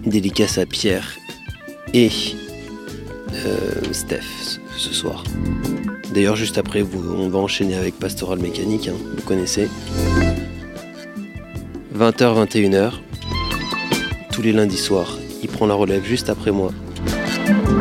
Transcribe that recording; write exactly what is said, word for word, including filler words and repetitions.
Dédicace à Pierre et euh, Steph ce, ce soir. D'ailleurs, juste après, vous, on va enchaîner avec Pastoral Mécanique, hein, vous connaissez. vingt heures, vingt et une heures, tous les lundis soirs. Il prend la relève juste après moi.